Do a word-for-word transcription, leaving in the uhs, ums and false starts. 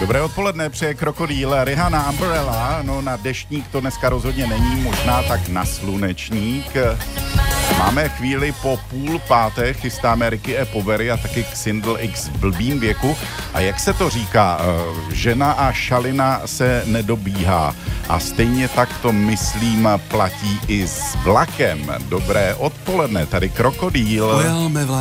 Dobré odpoledne, přeje Krokodýl. Rihanna Umbrella, no na deštník to dneska rozhodně není, možná tak na slunečník. Máme chvíli po půl páté, chystáme Ricky E. Povery a taky Xindl X v blbým věku. A jak se to říká, žena a šalina se nedobíhá. A stejně tak to, myslím, platí i s vlakem. Dobré odpoledne, tady Krokodýl.